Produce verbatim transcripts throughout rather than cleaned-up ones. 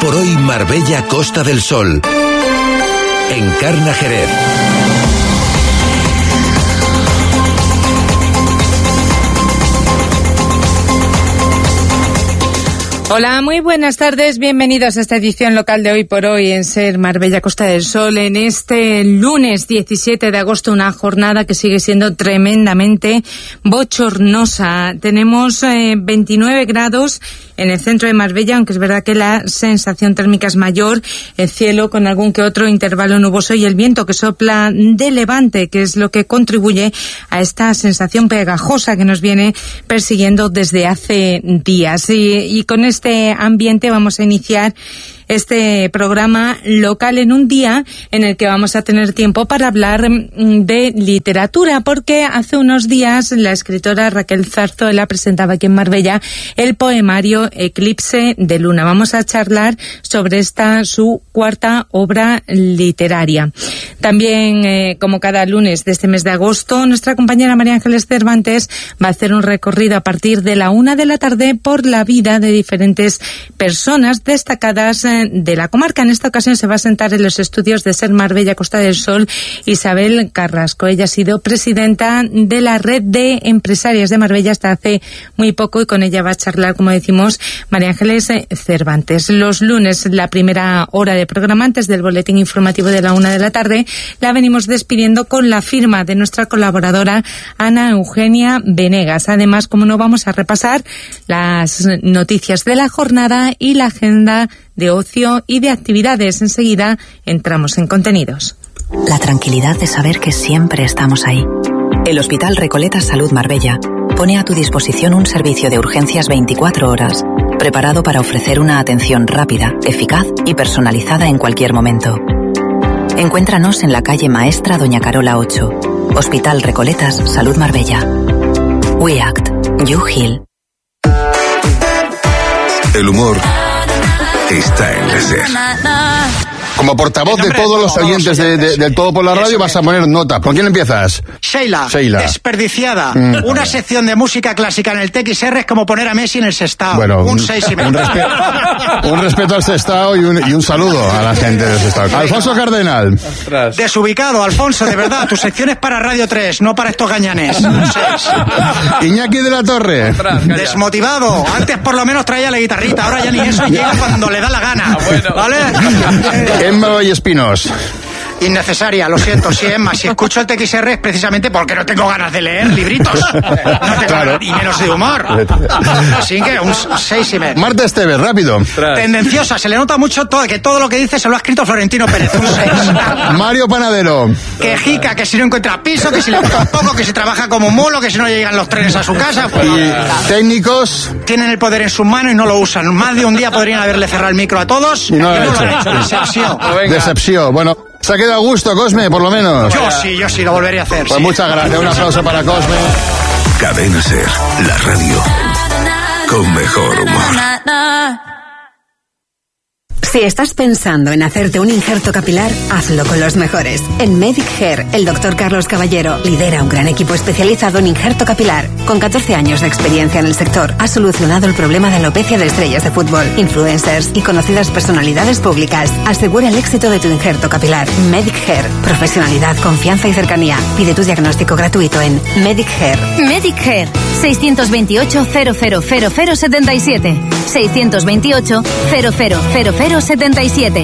por Hoy Marbella Costa del Sol. Encarna Jerez. Hola, muy buenas tardes, bienvenidos a esta edición local de Hoy por Hoy en Ser Marbella Costa del Sol en este lunes diecisiete de agosto, una jornada que sigue siendo tremendamente bochornosa. Tenemos eh, veintinueve grados en el centro de Marbella, aunque es verdad que la sensación térmica es mayor, el cielo con algún que otro intervalo nuboso y el viento que sopla de levante, que es lo que contribuye a esta sensación pegajosa que nos viene persiguiendo desde hace días. Y, y con este Este ambiente vamos a iniciar este programa local en un día en el que vamos a tener tiempo para hablar de literatura, porque hace unos días la escritora Raquel Zarzuela presentaba aquí en Marbella el poemario Eclipse de Luna. Vamos a charlar sobre esta, su cuarta obra literaria. También, eh, como cada lunes de este mes de agosto, nuestra compañera María Ángeles Cervantes va a hacer un recorrido a partir de la una de la tarde por la vida de diferentes personas destacadas eh, de la comarca. En esta ocasión se va a sentar en los estudios de Ser Marbella Costa del Sol Isabel Carrasco. Ella ha sido presidenta de la Red de Empresarias de Marbella hasta hace muy poco y con ella va a charlar, como decimos, María Ángeles Cervantes. Los lunes, la primera hora de programa antes del boletín informativo de la una de la tarde, la venimos despidiendo con la firma de nuestra colaboradora Ana Eugenia Venegas. Además, como no, vamos a repasar las noticias de la jornada y la agenda de ocio y de actividades. Enseguida entramos en contenidos. La tranquilidad de saber que siempre estamos ahí. El Hospital Recoletas Salud Marbella pone a tu disposición un servicio de urgencias veinticuatro horas, preparado para ofrecer una atención rápida, eficaz y personalizada en cualquier momento. Encuéntranos en la calle Maestra Doña Carola ocho. Hospital Recoletas Salud Marbella. We act, you heal. El humor está en la SER. Como portavoz de todos los oyentes de, de, del Todo por la Radio vas a poner nota. ¿Con quién empiezas? Sheila, Sheila. Desperdiciada. Mm. Una sección de música clásica en el T X R es como poner a Messi en el Sestao. Bueno, un seis y medio. Un, respe- un respeto al Sestao y un, y un saludo a la gente del Sestao. Alfonso Cardenal. Desubicado, Alfonso, de verdad. Tu sección es para Radio tres, no para estos gañanes. Un seis. Iñaki de la Torre. Desmotivado. Antes por lo menos traía la guitarrita, ahora ya ni eso, llega cuando le da la gana. ¿Vale? Emma Vallespinos. Innecesaria, lo siento, sí, Emma. Si escucho el T X R es precisamente porque no tengo ganas de leer libritos. No tengo Claro. ganas, y menos de humor. Así que un seis y medio. Marta Esteves, rápido. Tendenciosa, se le nota mucho todo, que todo lo que dice se lo ha escrito Florentino Pérez. Un seis. Mario Panadero. Quejica, que si no encuentra piso, que si le paga poco, que si trabaja como un mulo, que si no llegan los trenes a su casa. Pues, Y técnicos. tienen el poder en sus manos y no lo usan. Más de un día podrían haberle cerrado el micro a todos. Y no lo y han no hecho. lo han hecho. Decepción. Decepción. Bueno, se ha quedado a gusto, Cosme, por lo menos. Yo sí, yo sí, lo volveré a hacer. Pues sí. muchas gracias. Un aplauso para Cosme. Cadena SER, la radio con mejor humor. Si estás pensando en hacerte un injerto capilar, hazlo con los mejores. En Medic Hair, el doctor Carlos Caballero lidera un gran equipo especializado en injerto capilar. Con catorce años de experiencia en el sector, ha solucionado el problema de alopecia de estrellas de fútbol, influencers y conocidas personalidades públicas. Asegura el éxito de tu injerto capilar. Medic Hair. Profesionalidad, confianza y cercanía. Pide tu diagnóstico gratuito en Medic Hair. Medic Hair, seiscientos veintiocho cero cero cero cero setenta y siete. seiscientos veintiocho cero cero cero cero setenta y siete.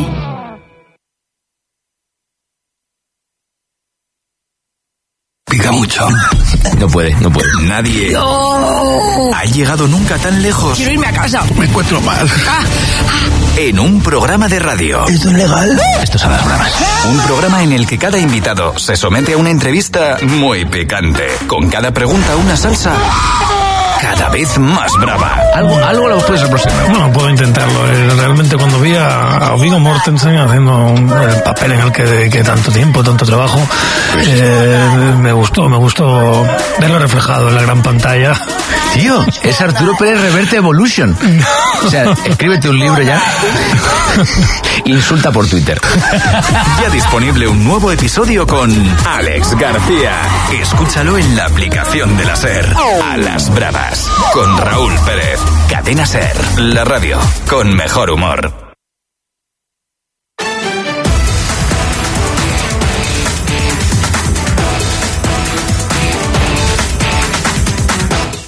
Pica mucho. No puede, no puede. Nadie ha llegado nunca tan lejos. Quiero irme a casa. Me encuentro mal. En un programa de radio. ¿Esto es legal? Esto son las bromas. Un programa en el que cada invitado se somete a una entrevista muy picante. Con cada pregunta una salsa cada vez más brava. Algo, algo lo puedes aproximar. Bueno, puedo intentarlo. Eh, Realmente cuando vi a, a Viggo Mortensen haciendo un, el papel en el que dediqué tanto tiempo, tanto trabajo, eh, me gustó, me gustó verlo reflejado en la gran pantalla. Tío, es Arturo Pérez Reverte Evolution. O sea, escríbete un libro ya. Insulta por Twitter. Ya disponible un nuevo episodio con Alex García. Escúchalo en la aplicación de la SER. A las bravas. Con Raúl Pérez. Cadena SER. La radio con mejor humor.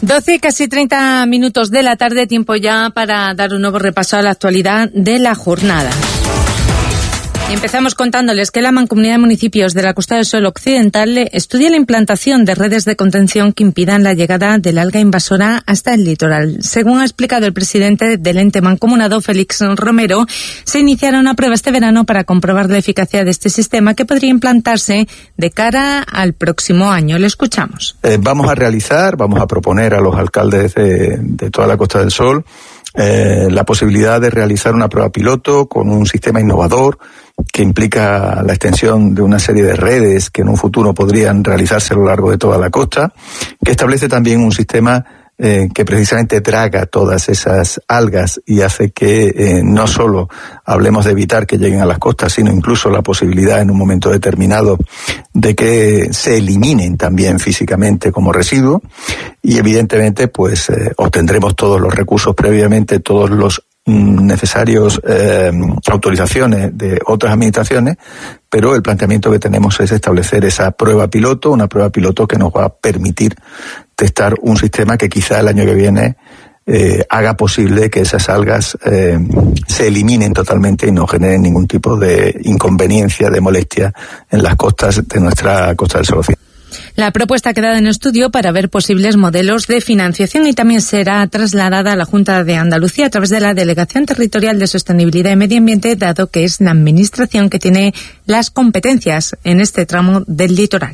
doce y casi treinta minutos de la tarde, tiempo ya para dar un nuevo repaso a la actualidad de la jornada. Y empezamos contándoles que la Mancomunidad de Municipios de la Costa del Sol Occidental estudia la implantación de redes de contención que impidan la llegada del alga invasora hasta el litoral. Según ha explicado el presidente del ente mancomunado, Félix Romero, se iniciará una prueba este verano para comprobar la eficacia de este sistema que podría implantarse de cara al próximo año. Le escuchamos. Eh, vamos a realizar, vamos a proponer a los alcaldes de, de toda la Costa del Sol eh, la posibilidad de realizar una prueba piloto con un sistema innovador que implica la extensión de una serie de redes que en un futuro podrían realizarse a lo largo de toda la costa, que establece también un sistema eh, que precisamente traga todas esas algas y hace que eh, no solo hablemos de evitar que lleguen a las costas, sino incluso la posibilidad en un momento determinado de que se eliminen también físicamente como residuo, y evidentemente pues eh, obtendremos todos los recursos previamente, todos los necesarios eh, autorizaciones de otras administraciones, pero el planteamiento que tenemos es establecer esa prueba piloto, una prueba piloto que nos va a permitir testar un sistema que quizá el año que viene eh, haga posible que esas algas eh, se eliminen totalmente y no generen ningún tipo de inconveniencia, de molestia en las costas de nuestra Costa del Sol Occidental. La propuesta ha quedado en estudio para ver posibles modelos de financiación y también será trasladada a la Junta de Andalucía a través de la Delegación Territorial de Sostenibilidad y Medio Ambiente, dado que es la administración que tiene las competencias en este tramo del litoral.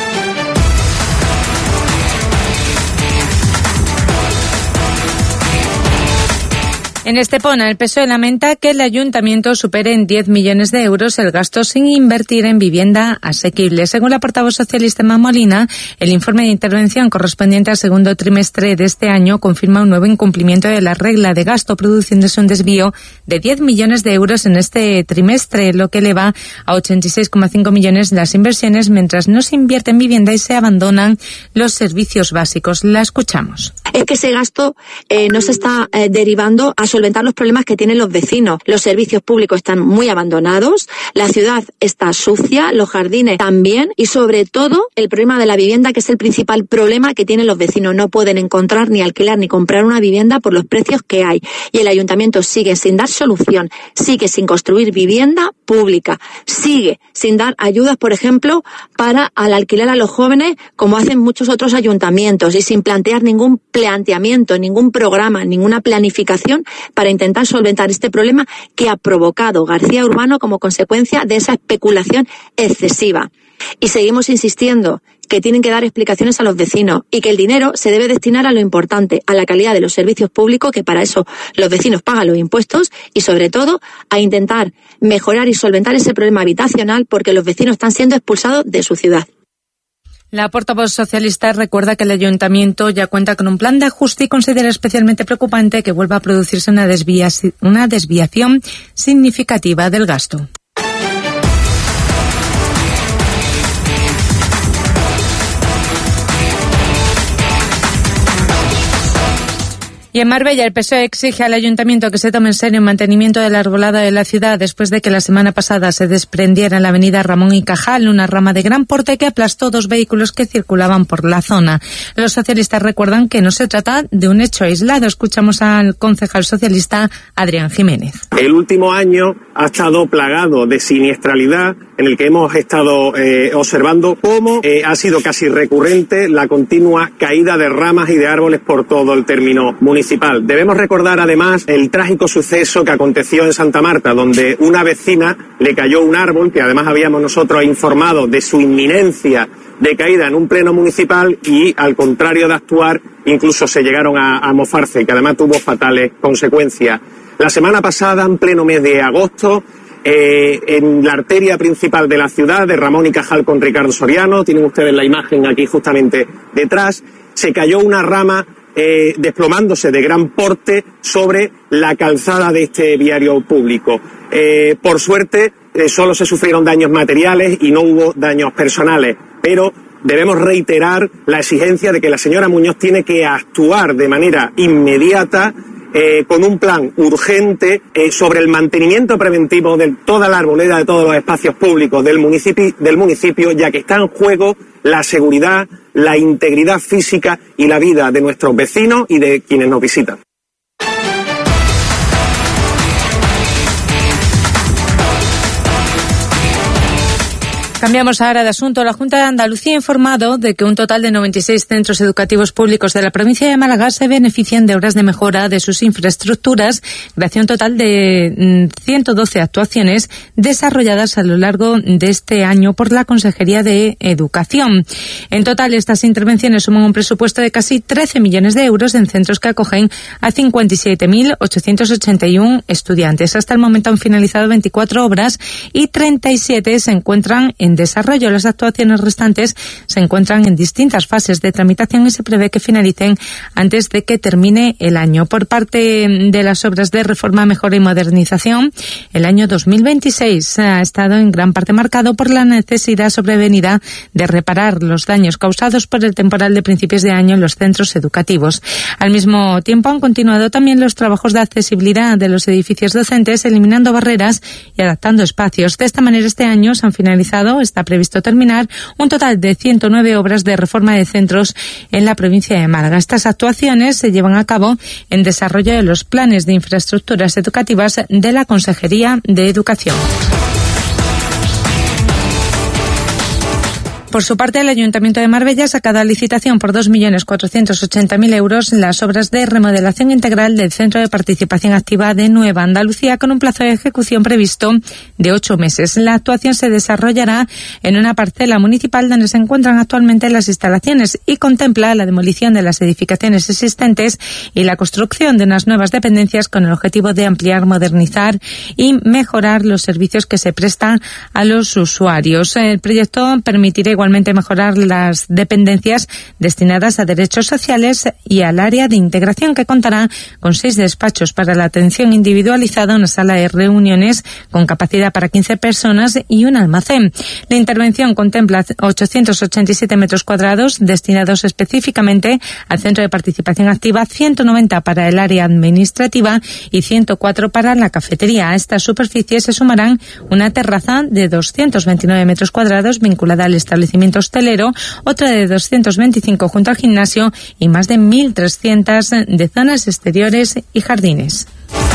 En Estepona, el P S O E lamenta que el ayuntamiento supere en diez millones de euros el gasto sin invertir en vivienda asequible. Según la portavoz socialista Emma Molina, el informe de intervención correspondiente al segundo trimestre de este año confirma un nuevo incumplimiento de la regla de gasto, produciéndose un desvío de diez millones de euros en este trimestre, lo que eleva a ochenta y seis coma cinco millones las inversiones, mientras no se invierte en vivienda y se abandonan los servicios básicos. La escuchamos. Es que ese gasto eh, no se está eh, derivando a solventar los problemas que tienen los vecinos. Los servicios públicos están muy abandonados, la ciudad está sucia, los jardines también, y sobre todo el problema de la vivienda, que es el principal problema que tienen los vecinos. No pueden encontrar ni alquilar ni comprar una vivienda por los precios que hay. Y el ayuntamiento sigue sin dar solución, sigue sin construir vivienda pública, sigue sin dar ayudas, por ejemplo, para al alquiler a los jóvenes, como hacen muchos otros ayuntamientos, y sin plantear ningún planteamiento, ningún programa, ninguna planificación para intentar solventar este problema que ha provocado García Urbano como consecuencia de esa especulación excesiva. Y seguimos insistiendo que tienen que dar explicaciones a los vecinos y que el dinero se debe destinar a lo importante, a la calidad de los servicios públicos, que para eso los vecinos pagan los impuestos, y sobre todo a intentar mejorar y solventar ese problema habitacional, porque los vecinos están siendo expulsados de su ciudad. La portavoz socialista recuerda que el ayuntamiento ya cuenta con un plan de ajuste y considera especialmente preocupante que vuelva a producirse una, desvia- una desviación significativa del gasto. Y en Marbella, el P S O E exige al ayuntamiento que se tome en serio el mantenimiento del arbolado de la ciudad después de que la semana pasada se desprendiera en la avenida Ramón y Cajal una rama de gran porte que aplastó dos vehículos que circulaban por la zona. Los socialistas recuerdan que no se trata de un hecho aislado. Escuchamos al concejal socialista Adrián Jiménez. El último año ha estado plagado de siniestralidad, en el que hemos estado eh, observando cómo eh, ha sido casi recurrente la continua caída de ramas y de árboles por todo el término municipal. Debemos recordar además el trágico suceso que aconteció en Santa Marta, donde una vecina le cayó un árbol, que además habíamos nosotros informado de su inminencia de caída en un pleno municipal, y al contrario de actuar incluso se llegaron a, a mofarse, que además tuvo fatales consecuencias. La semana pasada, en pleno mes de agosto, eh, en la arteria principal de la ciudad, de Ramón y Cajal con Ricardo Soriano, tienen ustedes la imagen aquí justamente detrás, se cayó una rama Eh, desplomándose de gran porte sobre la calzada de este viario público. Eh, por suerte, eh, solo se sufrieron daños materiales y no hubo daños personales, pero debemos reiterar la exigencia de que la señora Muñoz tiene que actuar de manera inmediata, eh, con un plan urgente eh, sobre el mantenimiento preventivo de toda la arboleda, de todos los espacios públicos del municipio, del municipio, ya que está en juego la seguridad, la integridad física y la vida de nuestros vecinos y de quienes nos visitan. Cambiamos ahora de asunto. La Junta de Andalucía ha informado de que un total de noventa y seis centros educativos públicos de la provincia de Málaga se benefician de obras de mejora de sus infraestructuras, gracias a un total de ciento doce actuaciones desarrolladas a lo largo de este año por la Consejería de Educación. En total, estas intervenciones suman un presupuesto de casi trece millones de euros en centros que acogen a cincuenta y siete mil ochocientos ochenta y uno estudiantes. Hasta el momento han finalizado veinticuatro obras y treinta y siete se encuentran en desarrollo. Las actuaciones restantes se encuentran en distintas fases de tramitación y se prevé que finalicen antes de que termine el año. Por parte de las obras de reforma, mejora y modernización, el año dos mil veintiséis ha estado en gran parte marcado por la necesidad sobrevenida de reparar los daños causados por el temporal de principios de año en los centros educativos. Al mismo tiempo, han continuado también los trabajos de accesibilidad de los edificios docentes, eliminando barreras y adaptando espacios. De esta manera, este año se han finalizado, está previsto terminar, un total de ciento nueve obras de reforma de centros en la provincia de Málaga. Estas actuaciones se llevan a cabo en desarrollo de los planes de infraestructuras educativas de la Consejería de Educación. Por su parte, el Ayuntamiento de Marbella ha sacado a licitación por dos millones cuatrocientos ochenta mil euros las obras de remodelación integral del Centro de Participación Activa de Nueva Andalucía, con un plazo de ejecución previsto de ocho meses. La actuación se desarrollará en una parcela municipal donde se encuentran actualmente las instalaciones y contempla la demolición de las edificaciones existentes y la construcción de unas nuevas dependencias con el objetivo de ampliar, modernizar y mejorar los servicios que se prestan a los usuarios. El proyecto permitirá igualmente mejorar las dependencias destinadas a derechos sociales y al área de integración, que contará con seis despachos para la atención individualizada, una sala de reuniones con capacidad para quince personas y un almacén. La intervención contempla ochocientos ochenta y siete metros cuadrados destinados específicamente al Centro de Participación Activa, ciento noventa para el área administrativa y ciento cuatro para la cafetería. A esta superficie se sumarán una terraza de doscientos veintinueve metros cuadrados vinculada al establecimiento hostelero, otra de doscientos veinticinco junto al gimnasio y más de mil trescientas de zonas exteriores y jardines.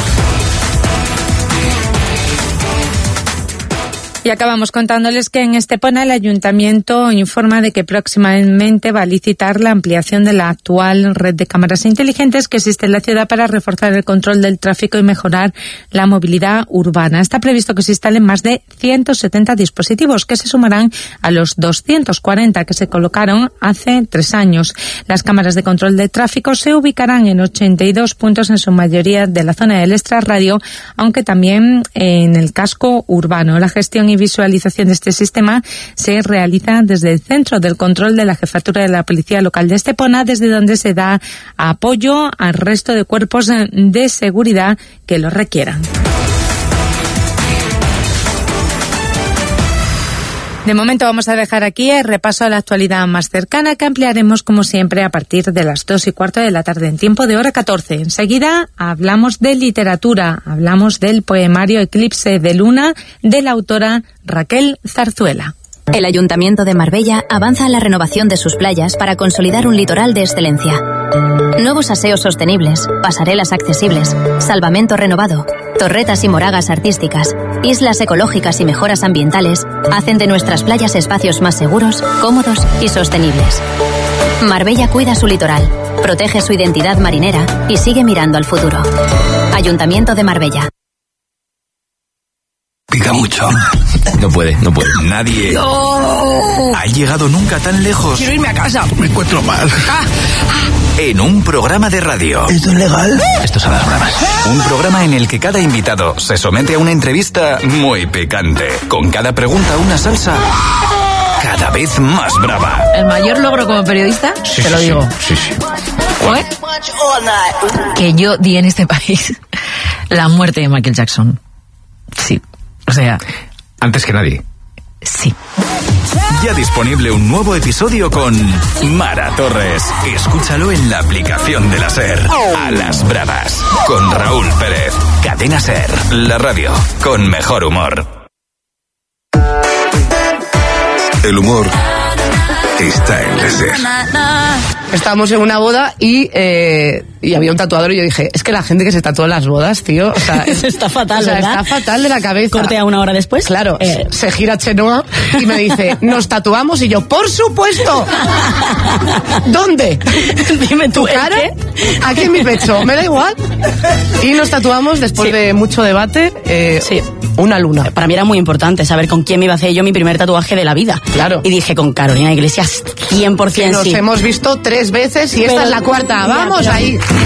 Y acabamos contándoles que en Estepona el Ayuntamiento informa de que próximamente va a licitar la ampliación de la actual red de cámaras inteligentes que existe en la ciudad para reforzar el control del tráfico y mejorar la movilidad urbana. Está previsto que se instalen más de ciento setenta dispositivos que se sumarán a los doscientos cuarenta que se colocaron hace tres años. Las cámaras de control de tráfico se ubicarán en ochenta y dos puntos, en su mayoría de la zona del extrarradio, aunque también en el casco urbano. La gestión y visualización de este sistema se realiza desde el Centro del Control de la Jefatura de la Policía Local de Estepona, desde donde se da apoyo al resto de cuerpos de seguridad que lo requieran. De momento vamos a dejar aquí el repaso a la actualidad más cercana, que ampliaremos como siempre a partir de las dos y cuarto de la tarde en tiempo de hora catorce. Enseguida hablamos de literatura, hablamos del poemario Eclipse de Luna de la autora Raquel Zarzuela. El Ayuntamiento de Marbella avanza en la renovación de sus playas para consolidar un litoral de excelencia. Nuevos aseos sostenibles, pasarelas accesibles, salvamento renovado, torretas y moragas artísticas, islas ecológicas y mejoras ambientales hacen de nuestras playas espacios más seguros, cómodos y sostenibles. Marbella cuida su litoral, protege su identidad marinera y sigue mirando al futuro. Ayuntamiento de Marbella. Pica mucho. No puede, no puede. Nadie No. ha llegado nunca tan lejos. Quiero irme a casa. Me encuentro mal. Ah, En un programa de radio. ¿Esto es legal? Esto son las bravas. Un programa en el que cada invitado se somete a una entrevista muy picante. Con cada pregunta una salsa cada vez más brava. el mayor logro como periodista, Sí, te sí, lo sí. digo. Sí, sí. ¿Fue? Que yo di en este país la muerte de Michael Jackson. Sí. O sea, Antes que nadie. sí. Ya disponible un nuevo episodio con Mara Torres. Escúchalo en la aplicación de la SER. A las bravas. Con Raúl Pérez. Cadena SER. La radio con mejor humor. El humor está en la SER. Estábamos en una boda y, eh, y había un tatuador y yo dije, es que la gente que se tatúa en las bodas, tío, o sea, está fatal, o sea, ¿verdad? Está fatal de la cabeza. Cortea una hora después. Claro, eh. se gira Chenoa y me dice, ¿nos tatuamos? Y yo, ¡por supuesto! ¿Dónde? Dime tú, ¿Tu cara? Aquí en mi pecho, me da igual. Y nos tatuamos después sí. de mucho debate. Eh, sí. Una luna. Para mí era muy importante saber con quién me iba a hacer yo mi primer tatuaje de la vida. Claro. Y dije, con Carolina Iglesias, cien por ciento que nos sí. hemos visto tres veces y esta Pero, es la cuarta. ¡Vamos ya, ahí!